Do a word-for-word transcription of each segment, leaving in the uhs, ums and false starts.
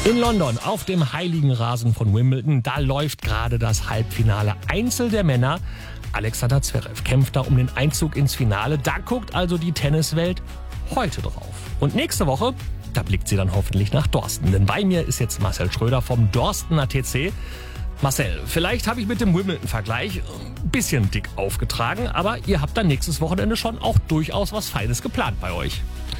In London auf dem heiligen Rasen von Wimbledon, da läuft gerade das Halbfinale Einzel der Männer. Alexander Zverev kämpft da um den Einzug ins Finale. Da guckt also die Tenniswelt heute drauf. Und nächste Woche, da blickt sie dann hoffentlich nach Dorsten. Denn bei mir ist jetzt Marcel Schröder vom Dorstener T C. Marcel, vielleicht habe ich mit dem Wimbledon-Vergleich ein bisschen dick aufgetragen, aber ihr habt dann nächstes Wochenende schon auch durchaus was Feines geplant bei euch.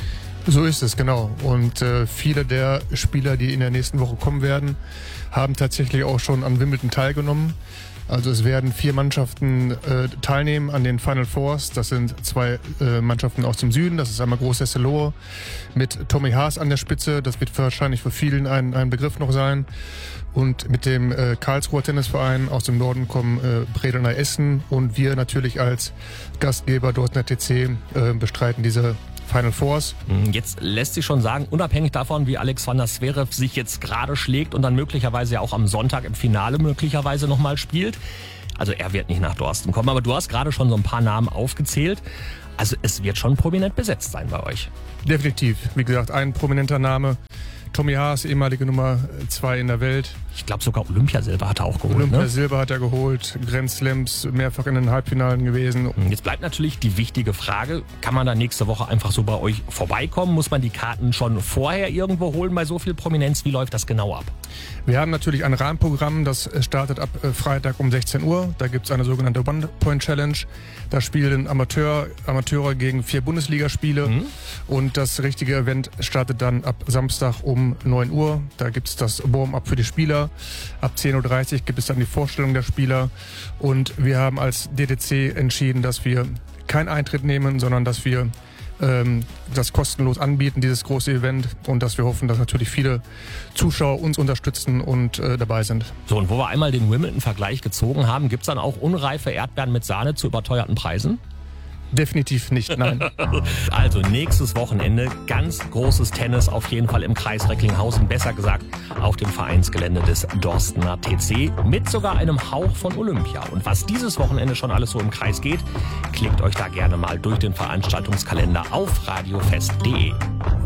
So ist es, genau. Und äh, viele der Spieler, die in der nächsten Woche kommen werden, haben tatsächlich auch schon an Wimbledon teilgenommen. Also es werden vier Mannschaften äh, teilnehmen an den Final Fours. Das sind zwei äh, Mannschaften aus dem Süden. Das ist einmal Groß Hesselohe mit Tommy Haas an der Spitze. Das wird wahrscheinlich für vielen ein, ein Begriff noch sein. Und mit dem äh, Karlsruher Tennisverein aus dem Norden kommen äh, Bredeney Essen. Und wir natürlich als Gastgeber Dorstener T C äh, bestreiten diese Final Fours. Jetzt lässt sich schon sagen, unabhängig davon, wie Alexander Zverev sich jetzt gerade schlägt und dann möglicherweise ja auch am Sonntag im Finale möglicherweise nochmal spielt. Also er wird nicht nach Dorsten kommen, aber du hast gerade schon so ein paar Namen aufgezählt. Also es wird schon prominent besetzt sein bei euch. Definitiv. Wie gesagt, ein prominenter Name. Tommy Haas, ehemalige Nummer zwei in der Welt. Ich glaube sogar Olympiasilber hat er auch geholt. Olympiasilber ne? hat er geholt, Grand Slams mehrfach in den Halbfinalen gewesen. Jetzt bleibt natürlich die wichtige Frage, kann man da nächste Woche einfach so bei euch vorbeikommen? Muss man die Karten schon vorher irgendwo holen bei so viel Prominenz? Wie läuft das genau ab? Wir haben natürlich ein Rahmenprogramm, das startet ab Freitag um sechzehn Uhr. Da gibt es eine sogenannte One-Point-Challenge. Da spielen Amateur, Amateure gegen vier Bundesligaspiele. Mhm. Und das richtige Event startet dann ab Samstag um neun Uhr. Da gibt es das Warm-up für die Spieler. Ab zehn Uhr dreißig gibt es dann die Vorstellung der Spieler. Und wir haben als D T C entschieden, dass wir keinen Eintritt nehmen, sondern dass wir ähm, das kostenlos anbieten, dieses große Event. Und dass wir hoffen, dass natürlich viele Zuschauer uns unterstützen und äh, dabei sind. So, und wo wir einmal den Wimbledon-Vergleich gezogen haben, gibt es dann auch unreife Erdbeeren mit Sahne zu überteuerten Preisen? Definitiv nicht, nein. Also nächstes Wochenende ganz großes Tennis, auf jeden Fall im Kreis Recklinghausen, besser gesagt auf dem Vereinsgelände des Dorstener T C mit sogar einem Hauch von Olympia. Und was dieses Wochenende schon alles so im Kreis geht, klickt euch da gerne mal durch den Veranstaltungskalender auf radiofest punkt de.